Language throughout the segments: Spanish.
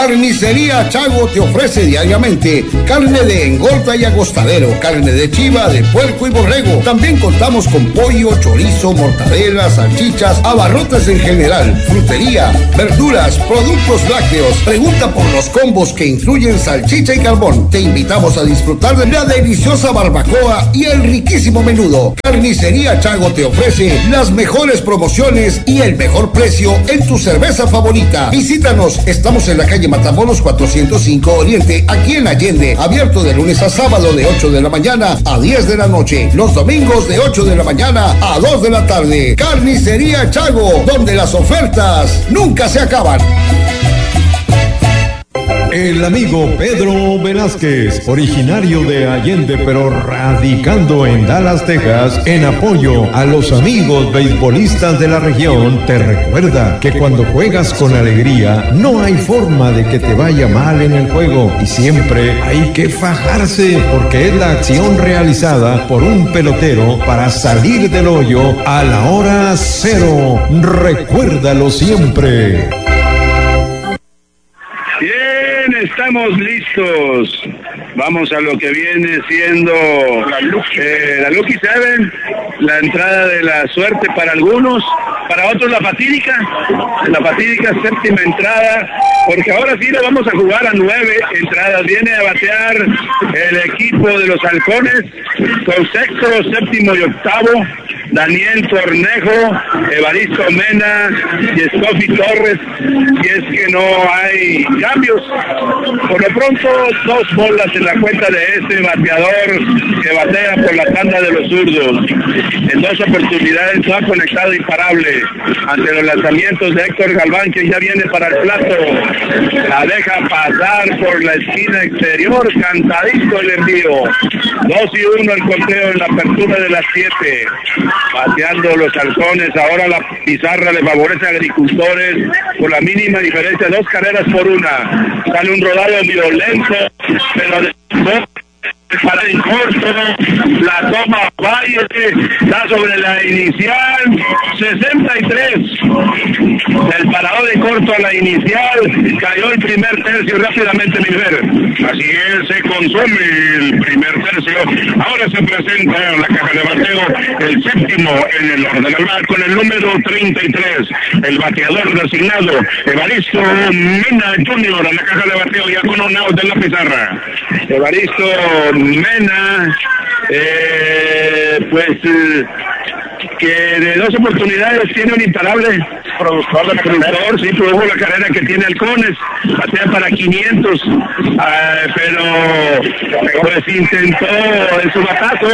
Carnicería Chago te ofrece diariamente carne de engorda y agostadero, carne de chiva, de puerco y borrego. También contamos con pollo, chorizo, mortadela, salchichas, abarrotes en general, frutería, verduras, productos lácteos. Pregunta por los combos que incluyen salchicha y carbón. Te invitamos a disfrutar de la deliciosa barbacoa y el riquísimo menudo. Carnicería Chago te ofrece las mejores promociones y el mejor precio en tu cerveza favorita. Visítanos, estamos en la calle Matamoros 405 Oriente, aquí en Allende, abierto de lunes a sábado de 8 de la mañana a 10 de la noche, los domingos de 8 de la mañana a 2 de la tarde. Carnicería Chago, donde las ofertas nunca se acaban. El amigo Pedro Velázquez, originario de Allende pero radicando en Dallas, Texas, en apoyo a los amigos beisbolistas de la región, te recuerda que cuando juegas con alegría no hay forma de que te vaya mal en el juego y siempre hay que fajarse porque es la acción realizada por un pelotero para salir del hoyo a la hora cero. Recuérdalo siempre. Estamos listos. Vamos a lo que viene siendo la Lucky Seven, la entrada de la suerte para algunos, para otros la fatídica séptima entrada, porque ahora sí lo vamos a jugar a 9 entradas. Viene a batear el equipo de los Halcones con sexto, séptimo y octavo. Daniel Tornejo, Evaristo Mena y Escofi Torres, y es que no hay cambios. Por lo pronto, 2 bolas en la cuenta de este bateador que batea por la tanda de los zurdos. En 2 oportunidades no ha conectado imparable ante los lanzamientos de Héctor Galván, que ya viene para el plato. La deja pasar por la esquina exterior, cantadito el envío. 2-1 el conteo en la apertura de las 7. Bateando los Halcones, ahora la pizarra le favorece a Agricultores por la mínima diferencia, 2 carreras por 1. Sale un rodado violento, pero para en corto, la toma Valle, está sobre la inicial, 63, el parado de corto a la inicial, cayó el primer tercio rápidamente, Milver. Así es, se consume el primer tercio, ahora se presenta en la caja de bateo el séptimo en el orden del mar con el número 33, el bateador designado, Evaristo Mena Jr. en la caja de bateo ya con un out de la pizarra. Evaristo Mena, que de 2 oportunidades tiene un imparable productor, sí, produjo la carrera que tiene Halcones, batea para 500, pero pues intentó en su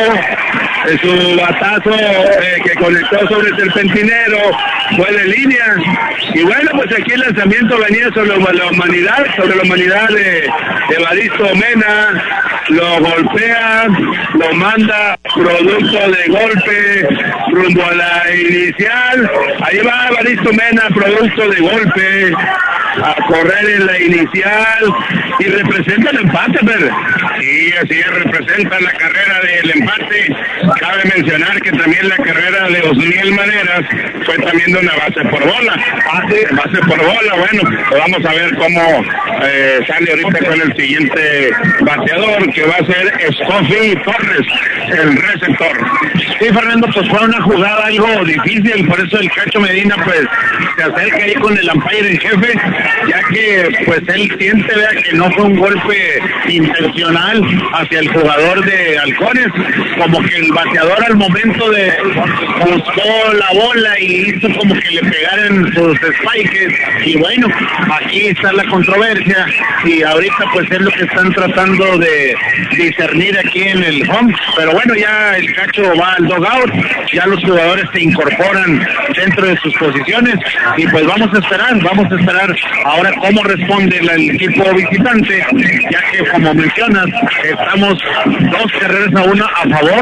batazo que conectó sobre el serpentinero, fue de línea, y bueno, pues aquí el lanzamiento venía sobre la humanidad de Evaristo Mena, lo golpea, lo manda producto de golpe rumbo a la inicial. Ahí va Evaristo Mena, producto de golpe, a correr en la inicial y representa el empate, pero sí, así es, representa la carrera del empate. Cabe mencionar que también la carrera de Osniel Maneras fue también de una base por bola. Base por bola, bueno, pues vamos a ver cómo sale ahorita con el siguiente bateador, que va a ser Escofi Torres, el receptor. Sí, Fernando, pues fue una jugada algo difícil, por eso el Cacho Medina pues se acerca ahí con el umpire en jefe, ya que pues él siente, vea, que no fue un golpe intencional hacia el jugador de Halcones, como que el bateador al momento de buscó la bola y hizo como que le pegaran sus spikes, y bueno, aquí está la controversia, y ahorita pues es lo que están tratando de discernir aquí en el home, pero bueno, ya el Cacho va al dugout, ya los jugadores se incorporan dentro de sus posiciones, y pues vamos a esperar ahora cómo responde el equipo visitante, ya que como mencionas, estamos 2 carreras a 1 a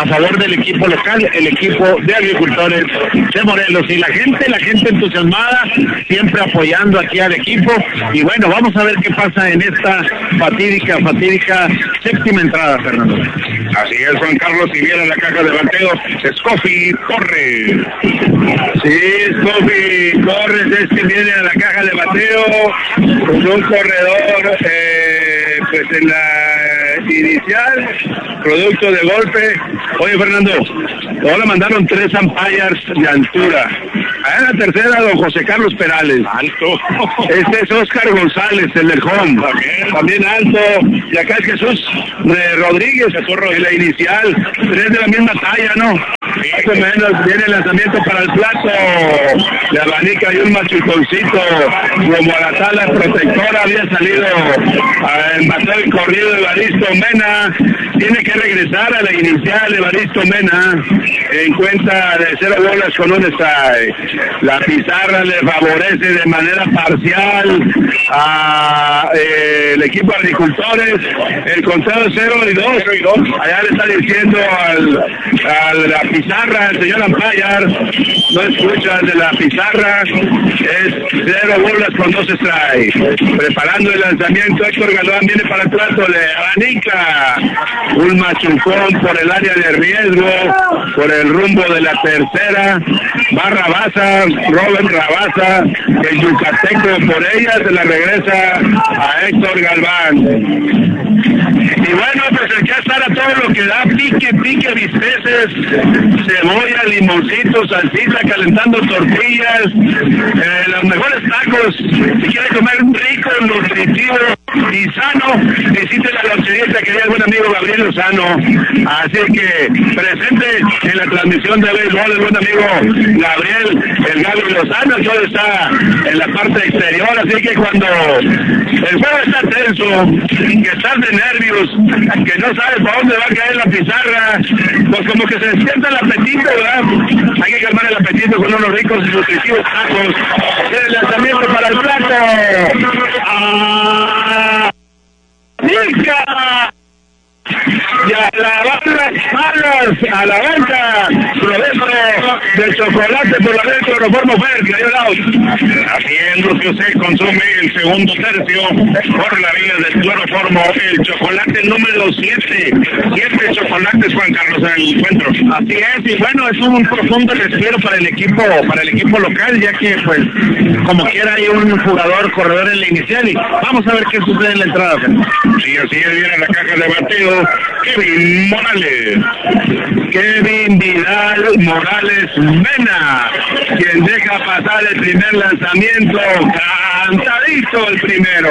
a favor del equipo local, el equipo de agricultores de Morelos. Y la gente entusiasmada, siempre apoyando aquí al equipo. Y bueno, vamos a ver qué pasa en esta fatídica séptima entrada, Fernando. Así es, Juan Carlos, y viene la caja de bateo, Escofi Torres. Sí, Escofi Torres es que viene a la caja de bateo con un corredor, pues en la inicial, producto de golpe. Oye, Fernando, ahora mandaron 3 umpires de altura. A la tercera, don José Carlos Perales. Alto. Este es Oscar González, el del home. También alto. Y acá es Jesús Rodríguez, en la inicial. 3 de la misma talla, ¿no? Más o menos viene el lanzamiento para el plato. Le abanica y un machuconcito como a la sala protectora. Había salido en bateo y corrido Evaristo Mena. Tiene que regresar a la inicial Evaristo Mena en cuenta de 0 bolas con un strike. La pizarra le favorece de manera parcial a el equipo de agricultores. El conteo es 0-2. Allá le está diciendo a la pizarra, el señor Ampayar, no escucha de la pizarra, es 0 bolas con 2 strikes. Preparando el lanzamiento, Héctor Galván viene para el plato, le abanica un machucón por el área de riesgo, por el rumbo de la tercera. Va Rabasa, Robert Rabasa, el yucateco por ella, se la regresa a Héctor Galván. Y bueno, pues aquí estará todo lo que da, pique, bisteces, cebolla, limoncito, salsita, calentando tortillas, los mejores tacos. Si quiere comer rico, nutritivo y sano, visite la loncherita que el buen amigo Gabriel Lozano. Así que presente en la transmisión de béisbol el buen amigo Gabriel, el Gabriel Lozano. Todo está en la parte exterior, así que cuando el juego está tenso, que estás de nervios, que no sabes para dónde va a caer la pizarra, pues como que se despierta el apetito, ¿verdad? Hay que calmar el apetito con unos ricos y nutritivos tacos. El lanzamiento para el plato. ¡Nica! Y a la banda, a la banca, provecho del chocolate por la del cloroformo Fer, que dio el out. Así es, lo que usted consume el segundo tercio por la vía del cloroformo, el chocolate número 7. 7 chocolates, Juan Carlos, en el encuentro. Así es, y bueno, es un profundo respiro para el equipo local, ya que pues como quiera hay un corredor en la inicial, y vamos a ver qué sucede en la entrada. Sí, así es, viene la caja de bateo, Kevin Morales. Kevin Vidal Morales Mena, quien deja pasar el primer lanzamiento, cantadito el primero.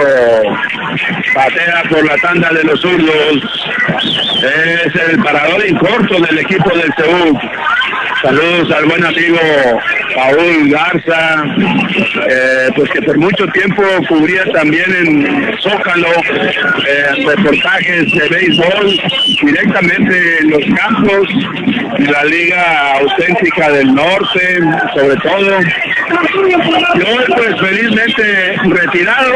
Patea por la tanda de los zurdos. Es el parador en corto del equipo del Seúl. Saludos al buen amigo Paul Garza, pues que por mucho tiempo cubría también en Zócalo reportajes de béisbol directamente en los campos, en la Liga Auténtica del Norte, sobre todo. Yo pues felizmente retirado,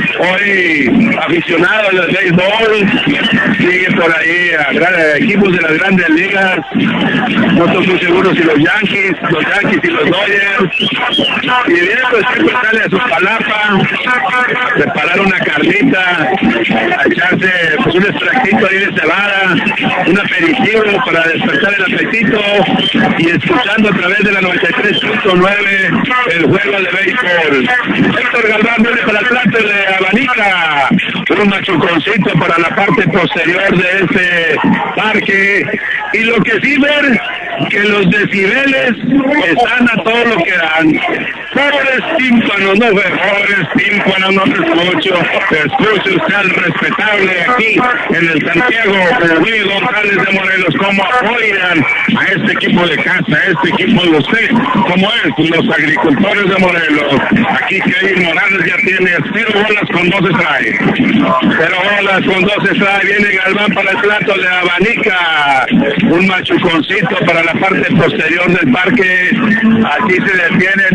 hoy aficionado al béisbol, sigue por ahí a equipos de las grandes ligas, no estoy muy seguro si los Yankees y los Dodgers, y bien pues siempre sale a su palapa, preparar una carnita, a echarse pues un extractito ahí de cebada, un aperitivo para despertar el apetito, y escuchando a través de la 93.9 el juego de béisbol. Héctor Galván viene para el plato de abanica, un machuconcito para la parte posterior de este parque, y lo que sí ver que los decibeles están a todo lo que dan. Pobres tímpanos, no ve, pobres tímpanos, no te escucho usted al respetable aquí en el Santiago Luis González de Morelos, cómo apoyan a este equipo de casa, a este equipo de usted, como es los agricultores de Morelos. Aquí Kevin Morales ya tiene 0 bolas con 2 strikes. 0 bolas con 2 strikes, viene Galván para el plato de abanica, un machuconcito para la parte posterior del parque. Aquí se detiene en el gradero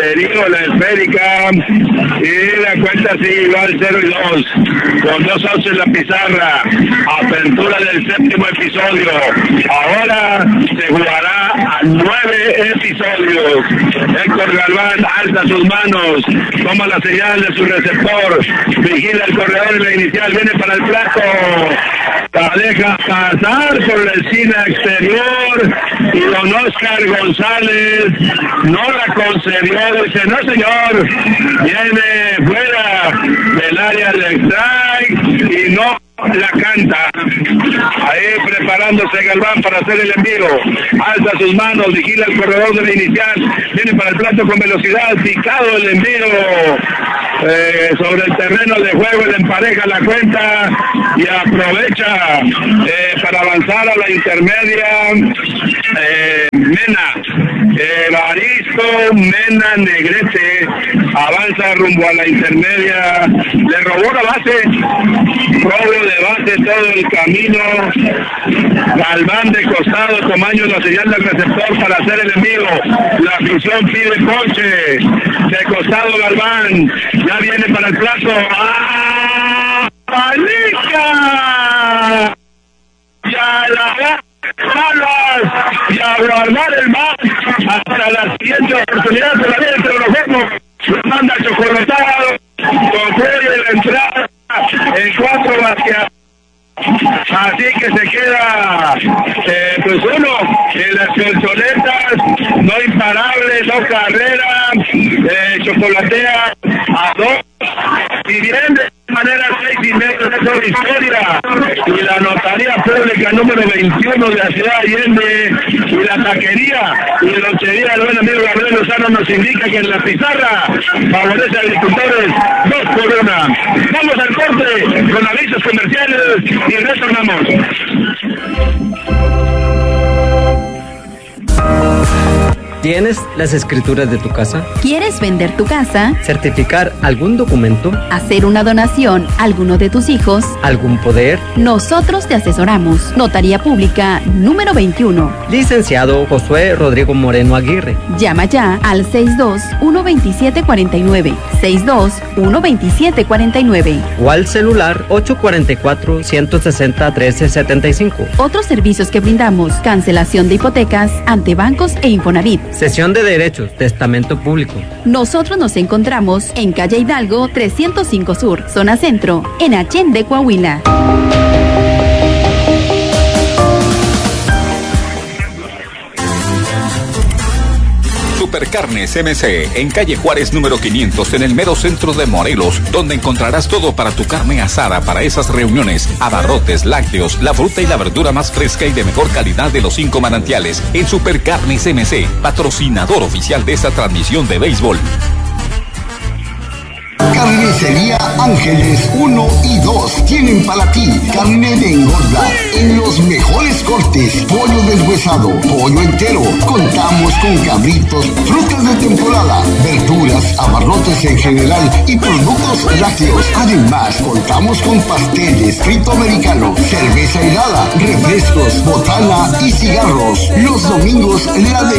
Peligro la esférica y la cuenta sigue igual 0-2 con 2 outs en la pizarra. Apertura del 7º episodio. Ahora se jugará a 9 episodios. Héctor Galván alza sus manos, toma la señal de su receptor, vigila el corredor en la inicial, viene para el plato, la deja pasar por la esquina exterior y don Oscar González no la concedió, dice no señor, viene fuera del área de strike y no la canta. Ahí preparándose Galván para hacer el envío, alza sus manos, vigila el corredor de la inicial, viene para el plato con velocidad, picado el envío sobre el terreno de juego, le empareja la cuenta y aprovecha para avanzar a la intermedia. Mena, Evaristo Mena Negrete avanza rumbo a la intermedia, le robó la base, robo de base todo el camino. Galván de costado, tamaño la señal del receptor para hacer el envío. La afición pide coche, de costado Galván, ya viene para el plato. ¡Ah! ¡Palica! ¡Ya la malas! ¡Y a guardar el más! Hasta la siguiente oportunidad se la viene entre los juegos. Lo manda chocolatado, concluye la entrada en 4 bateadores. Así que se queda pues uno en las colchonetas, no imparable, no carrera, chocolatea a 2 y bien de manera 6-5, eso es historia. Y la notaría pública número 21 de la ciudad de Allende y la taquería y lonchería del buen amigo Gabriel Lozano nos indica que en la pizarra favorece a agricultores 2-1. Vamos al corte con avisos comerciales y retornamos. ¿Tienes las escrituras de tu casa? ¿Quieres vender tu casa? ¿Certificar algún documento? ¿Hacer una donación a alguno de tus hijos? ¿Algún poder? Nosotros te asesoramos. Notaría Pública número 21. Licenciado Josué Rodrigo Moreno Aguirre. Llama ya al 62-127-49. 62-127-49. O al celular 844-160-1375. Otros servicios que brindamos: cancelación de hipotecas ante bancos e Infonavit. Cesión de derechos, testamento público. Nosotros nos encontramos en calle Hidalgo 305 Sur, zona centro, en Allende, Coahuila. Supercarnes MC, en calle Juárez número 500, en el mero centro de Morelos, donde encontrarás todo para tu carne asada para esas reuniones, abarrotes, lácteos, la fruta y la verdura más fresca y de mejor calidad de los 5 manantiales. En Supercarnes MC, patrocinador oficial de esta transmisión de béisbol. Carnicería Ángeles 1 y 2 tienen para ti carne de engorda en los mejores cortes, pollo deshuesado, pollo entero. Contamos con cabritos, frutas de temporada, verduras, abarrotes en general y productos lácteos. Además, contamos con pasteles, frito americano, cerveza helada, refrescos, botana y cigarros. Los domingos la de